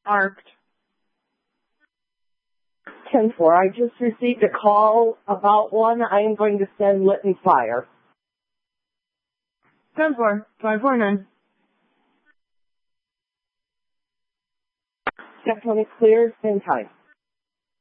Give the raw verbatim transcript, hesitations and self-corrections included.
Arced. ten four, I just received a call about one. I am going to send Lytton Fire. ten four, five four nine. Check when it's clear, same time.